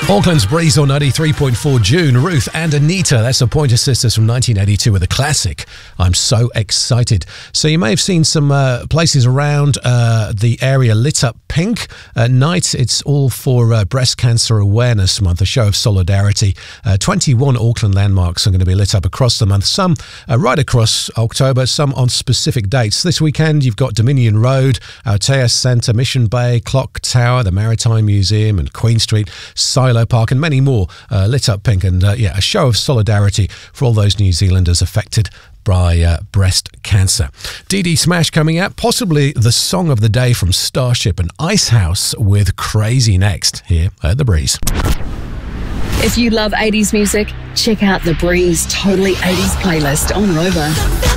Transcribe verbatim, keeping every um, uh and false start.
Auckland's Breeze on ninety-three point four. June, Ruth and Anita. That's the Pointer Sisters from nineteen eighty-two with a classic. I'm so excited. So you may have seen some uh, places around uh, the area lit up pink. At night, it's all for uh, Breast Cancer Awareness Month, a show of solidarity. Uh, twenty-one Auckland landmarks are going to be lit up across the month. Some uh, right across October, some on specific dates. This weekend, you've got Dominion Road, Aotea Centre, Mission Bay, Clock Tower, the Maritime Museum and Queen Street, Silo Park and many more uh, lit up pink, and uh, yeah, a show of solidarity for all those New Zealanders affected by uh, breast cancer. Dee Dee Smash coming out, possibly the song of the day from Starship and Icehouse with Crazy next here at The Breeze. If you love eighties music, check out The Breeze Totally eighties playlist on Rover.